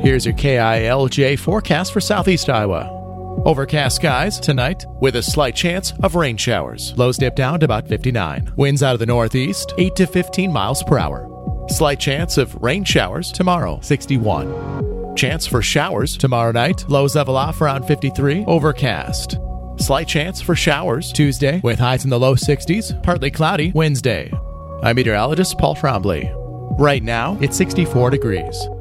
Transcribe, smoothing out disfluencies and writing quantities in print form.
Here's your KILJ forecast for southeast Iowa. Overcast skies tonight with a slight chance of rain showers. Lows dip down to about 59. Winds out of the northeast, 8 to 15 miles per hour. Slight chance of rain showers tomorrow, 61. Chance for showers tomorrow night. Lows level off around 53. Overcast. Slight chance for showers Tuesday with highs in the low 60s. Partly cloudy Wednesday. I'm meteorologist Paul Trombley. Right now, it's 64 degrees.